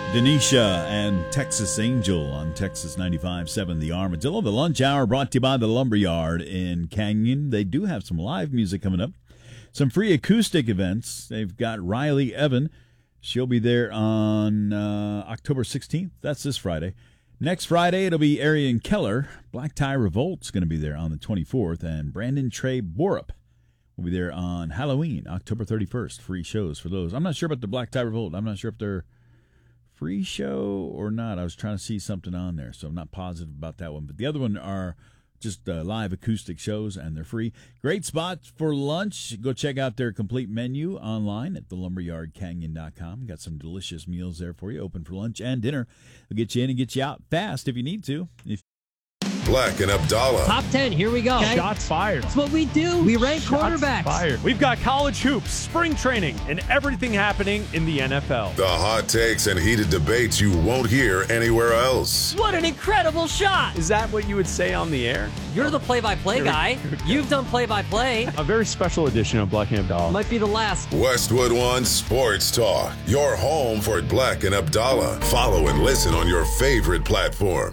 Denisha and Texas Angel on Texas 95.7 The Armadillo. The lunch hour brought to you by the Lumberyard in Canyon. They do have some live music coming up. Some free acoustic events. They've got Riley Evan. She'll be there on October 16th. That's this Friday. Next Friday, it'll be Arian Keller. Black Tie Revolt's going to be there on the 24th. And Brandon Trey Borup will be there on Halloween, October 31st. Free shows for those. I'm not sure about the Black Tie Revolt. I'm not sure if they're free show or not. I was trying to see something on there, so I'm not positive about that one. But the other one are just live acoustic shows, and they're free. Great spot for lunch. Go check out their complete menu online at thelumberyardcanyon.com. Got some delicious meals there for you, open for lunch and dinner. They'll get you in and get you out fast if you need to. Black and Abdallah. Top 10, here we go. Okay. Shots fired. That's what we do. We rank quarterbacks. Fired. We've got college hoops, spring training, and everything happening in the NFL. The hot takes and heated debates you won't hear anywhere else. What an incredible shot. Is that what you would say on the air? You're the play-by-play guy. You've done play-by-play. A very special edition of Black and Abdallah. Might be the last. Westwood One Sports Talk. Your home for Black and Abdallah. Follow and listen on your favorite platform.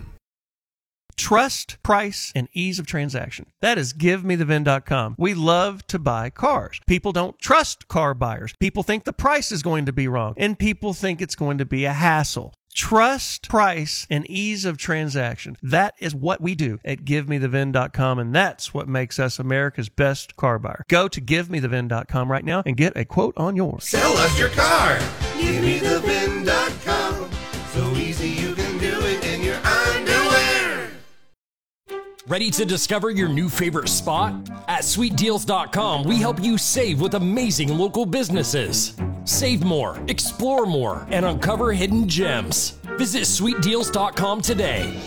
Trust, price, and ease of transaction. That is GiveMeTheVin.com. We love to buy cars. People don't trust car buyers. People think the price is going to be wrong, and people think it's going to be a hassle. Trust, price, and ease of transaction. That is what we do at GiveMeTheVin.com, and that's what makes us America's best car buyer. Go to GiveMeTheVin.com right now and get a quote on yours. Sell us your car. GiveMeTheVin.com. So easy you can do it in your underwear. Ready to discover your new favorite spot? At SweetDeals.com, we help you save with amazing local businesses. Save more, explore more, and uncover hidden gems. Visit SweetDeals.com today.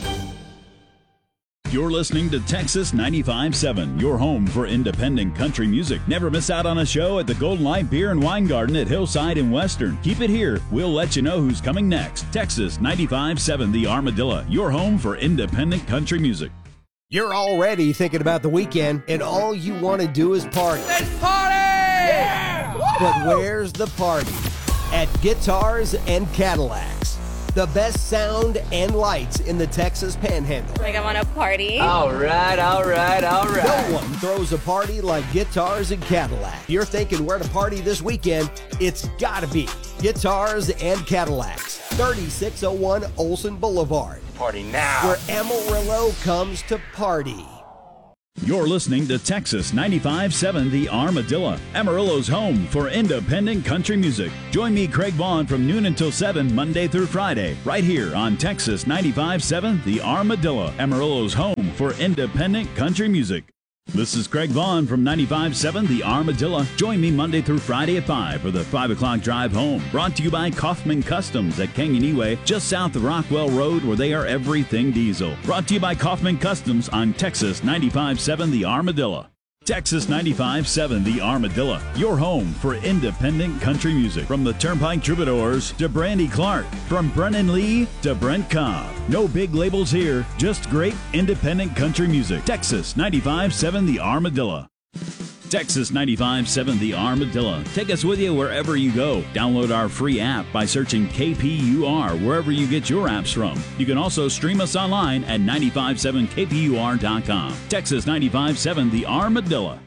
You're listening to Texas 95.7, your home for independent country music. Never miss out on a show at the Golden Light Beer and Wine Garden at Hillside and Western. Keep it here. We'll let you know who's coming next. Texas 95.7, The Armadillo, your home for independent country music. You're already thinking about the weekend, and all you want to do is party. Let's party! Yeah! But where's the party? At Guitars and Cadillacs. The best sound and lights in the Texas Panhandle. Like I want to party. All right. No one throws a party like Guitars and Cadillac. You're thinking where to party this weekend? It's gotta be Guitars and Cadillacs. 3601 Olson Boulevard. Party now. Where Amarillo comes to party. You're listening to Texas 95.7 The Armadillo, Amarillo's home for independent country music. Join me, Craig Vaughn, from noon until 7, Monday through Friday, right here on Texas 95.7 The Armadillo, Amarillo's home for independent country music. This is Craig Vaughn from 95.7 The Armadillo. Join me Monday through Friday at 5 for the 5 o'clock drive home. Brought to you by Kaufman Customs at Canyon just south of Rockwell Road, where they are everything diesel. Brought to you by Kaufman Customs on Texas 95.7 The Armadillo. Texas 95.7 The Armadillo, your home for independent country music. From the Turnpike Troubadours to Brandy Clark, from Brennan Lee to Brent Cobb. No big labels here, just great independent country music. Texas 95.7 The Armadillo. Texas 95.7 The Armadillo. Take us with you wherever you go. Download our free app by searching KPUR wherever you get your apps from. You can also stream us online at 957kpur.com. Texas 95.7 The Armadillo.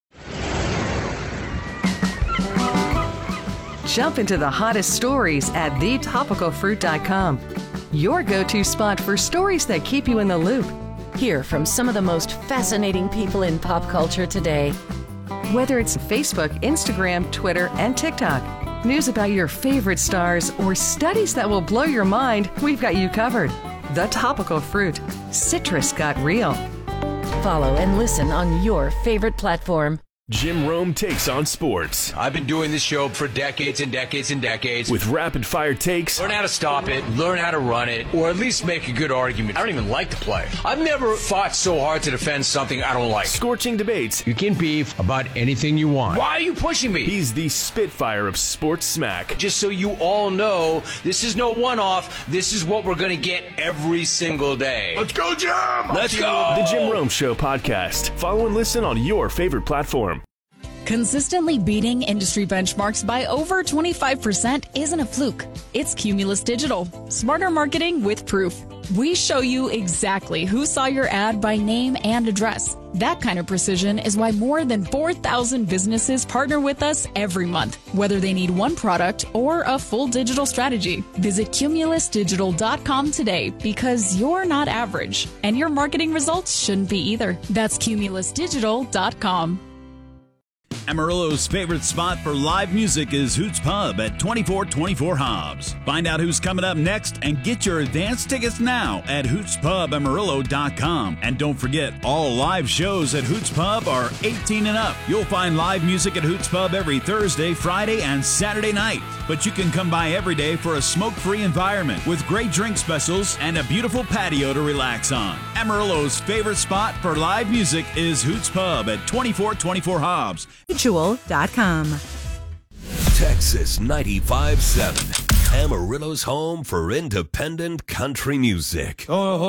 Jump into the hottest stories at thetopicalfruit.com. Your go-to spot for stories that keep you in the loop. Hear from some of the most fascinating people in pop culture today. Whether it's Facebook, Instagram, Twitter, and TikTok, news about your favorite stars, or studies that will blow your mind, we've got you covered. The Topical Fruit. Citrus got real. Follow and listen on your favorite platform. Jim Rome takes on sports. I've been doing this show for decades and decades and decades. With rapid-fire takes. Learn how to stop it, learn how to run it, or at least make a good argument. I don't even like the play. I've never fought so hard to defend something I don't like. Scorching debates. You can beef about anything you want. Why are you pushing me? He's the Spitfire of sports smack. Just so you all know, this is no one-off. This is what we're going to get every single day. Let's go, Jim! Let's go! The Jim Rome Show podcast. Follow and listen on your favorite platform. Consistently beating industry benchmarks by over 25% isn't a fluke. It's Cumulus Digital. Smarter marketing with proof. We show you exactly who saw your ad by name and address. That kind of precision is why more than 4,000 businesses partner with us every month, whether they need one product or a full digital strategy. Visit cumulusdigital.com today because you're not average, and your marketing results shouldn't be either. That's cumulusdigital.com. Amarillo's favorite spot for live music is Hoots Pub at 2424 Hobbs. Find out who's coming up next and get your advance tickets now at hootspubamarillo.com. And don't forget, all live shows at Hoots Pub are 18 and up. You'll find live music at Hoots Pub every Thursday, Friday, and Saturday night. But you can come by every day for a smoke-free environment with great drink specials and a beautiful patio to relax on. Amarillo's favorite spot for live music is Hoots Pub at 2424 Hobbs. Mutual.com. Texas 95.7, Amarillo's home for independent country music.